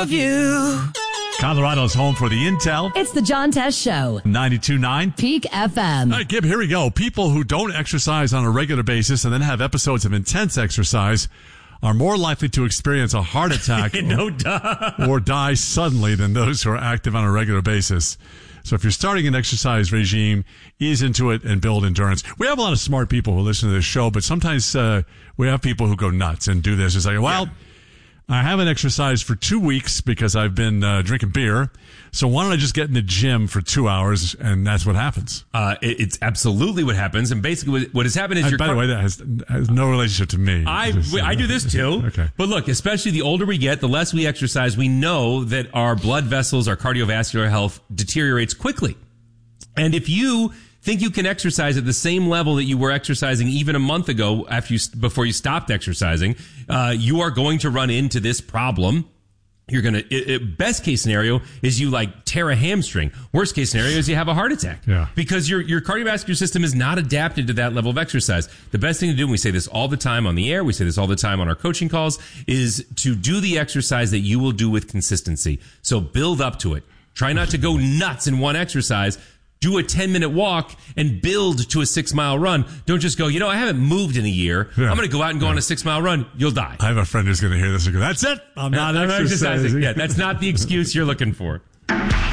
of you. Colorado's home for the Intel. It's the John Test Show. 92.9 Peak FM. All right, Gib, here we go. People who don't exercise on a regular basis and then have episodes of intense exercise are more likely to experience a heart attack or die suddenly than those who are active on a regular basis. So if you're starting an exercise regime, ease into it and build endurance. We have a lot of smart people who listen to this show, but sometimes we have people who go nuts and do this. It's like, well, I haven't exercised for 2 weeks because I've been drinking beer. So why don't I just get in the gym for 2 hours? And that's what happens. It's absolutely what happens. And basically what has happened is by the way, that has no relationship to me. I do this too. Okay. But look, especially the older we get, the less we exercise, we know that our blood vessels, our cardiovascular health deteriorates quickly. And if you think you can exercise at the same level that you were exercising even a month ago before you stopped exercising, you are going to run into this problem. You're going to, best case scenario is you tear a hamstring. Worst case scenario is you have a heart attack. Yeah. Because your cardiovascular system is not adapted to that level of exercise. The best thing to do, and we say this all the time on the air, we say this all the time on our coaching calls, is to do the exercise that you will do with consistency. So build up to it. Try not to go nuts in one exercise. Do a 10-minute walk and build to a 6-mile run. Don't just go, I haven't moved in a year. Yeah. I'm going to go out and go on a 6-mile run. You'll die. I have a friend who's going to hear this and go, that's it. I'm not exercising. Yeah, that's not the excuse you're looking for.